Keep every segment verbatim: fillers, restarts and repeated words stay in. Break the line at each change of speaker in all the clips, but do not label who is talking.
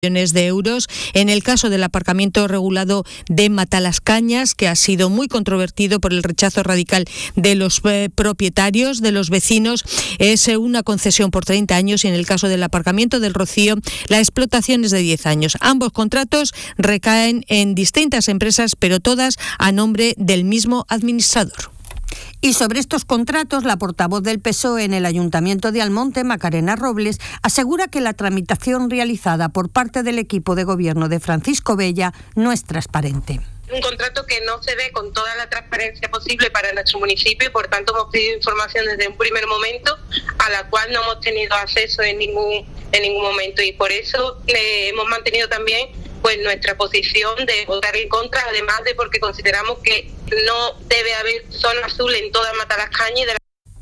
millones de euros. En el caso del aparcamiento regulado de Matalascañas, que ha sido muy controvertido por el rechazo radical de los eh, propietarios, de los vecinos, es eh, una concesión por treinta años, y en el caso del aparcamiento del Rocío, la explotación es de diez años. Ambos contratos recaen en distintas empresas, pero todas a nombre del mismo administrador.
Y sobre estos contratos, la portavoz del P S O E en el Ayuntamiento de Almonte, Macarena Robles, asegura que la tramitación realizada por parte del equipo de gobierno de Francisco Bella no es transparente.
Un contrato que no se ve con toda la transparencia posible para nuestro municipio, y por tanto hemos pedido información desde un primer momento, a la cual no hemos tenido acceso en ningún en ningún momento, y por eso eh, hemos mantenido también pues nuestra posición de votar en contra, además de porque consideramos que no debe haber zona azul en toda Matalascañas. Y de la...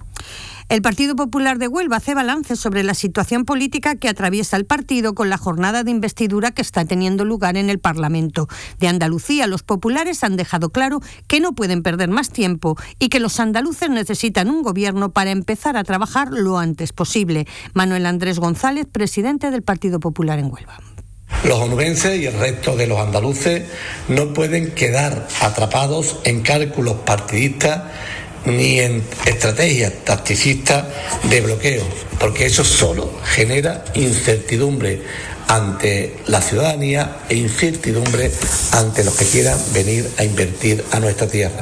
El Partido Popular de Huelva hace balance sobre la situación política que atraviesa el partido con la jornada de investidura que está teniendo lugar en el Parlamento de Andalucía. Los populares han dejado claro que no pueden perder más tiempo y que los andaluces necesitan un gobierno para empezar a trabajar lo antes posible. Manuel Andrés González, presidente del Partido Popular en Huelva.
Los onubenses y el resto de los andaluces no pueden quedar atrapados en cálculos partidistas ni en estrategias tacticistas de bloqueo, porque eso solo genera incertidumbre ante la ciudadanía e incertidumbre ante los que quieran venir a invertir a nuestra tierra.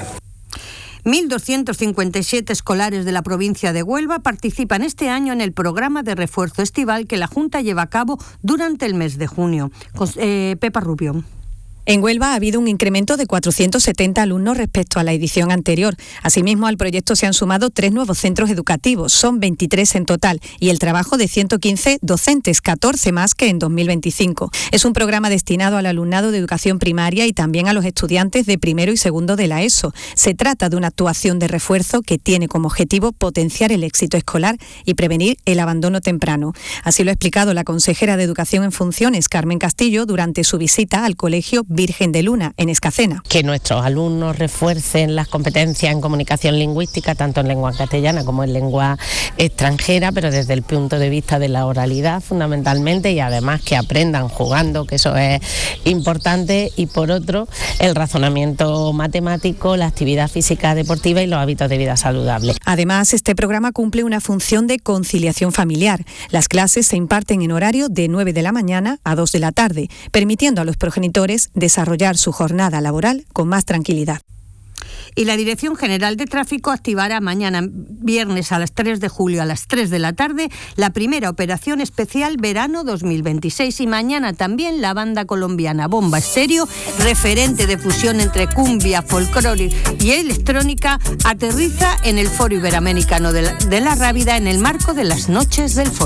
mil doscientos cincuenta y siete escolares de la provincia de Huelva participan este año en el programa de refuerzo estival que la Junta lleva a cabo durante el mes de junio. Eh, Pepa Rubio.
En Huelva ha habido un incremento de cuatrocientos setenta alumnos respecto a la edición anterior. Asimismo, al proyecto se han sumado tres nuevos centros educativos, son veintitrés en total, y el trabajo de ciento quince docentes, catorce más que en dos mil veinticinco. Es un programa destinado al alumnado de educación primaria y también a los estudiantes de primero y segundo de la ESO. Se trata de una actuación de refuerzo que tiene como objetivo potenciar el éxito escolar y prevenir el abandono temprano. Así lo ha explicado la consejera de Educación en funciones, Carmen Castillo, durante su visita al colegio Virgen de Luna, en Escacena.
Que nuestros alumnos refuercen las competencias en comunicación lingüística, tanto en lengua castellana como en lengua extranjera, pero desde el punto de vista de la oralidad fundamentalmente, y además que aprendan jugando, que eso es importante, y por otro, el razonamiento matemático, la actividad física deportiva y los hábitos de vida saludables.
Además, este programa cumple una función de conciliación familiar. Las clases se imparten en horario de nueve de la mañana a dos de la tarde, permitiendo a los progenitores desarrollar su jornada laboral con más tranquilidad.
Y la Dirección General de Tráfico activará mañana, viernes a las tres de julio a las tres de la tarde, la primera operación especial verano dos mil veintiséis, y mañana también la banda colombiana Bomba Estéreo, referente de fusión entre cumbia, folclore y electrónica, aterriza en el Foro Iberoamericano de la, de la Rábida en el marco de las Noches del Foro.